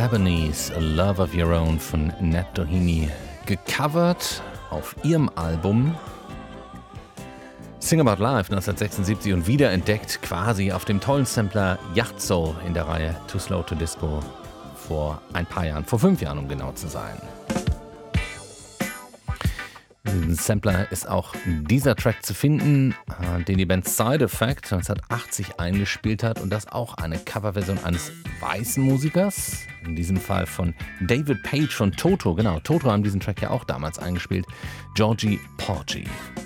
Ebony's A Love of Your Own von Nat Doheny, gecovert auf ihrem Album Sing About Life 1976 und wiederentdeckt quasi auf dem tollen Sampler Yacht Soul in der Reihe Too Slow to Disco vor ein paar Jahren, vor 5 Jahren, um genau zu sein. Im Sampler ist auch dieser Track zu finden, den die Band Side Effect 1980 eingespielt hat, und das auch eine Coverversion eines weißen Musikers, in diesem Fall von David Page von Toto. Genau, Toto haben diesen Track ja auch damals eingespielt, Georgie Porgy.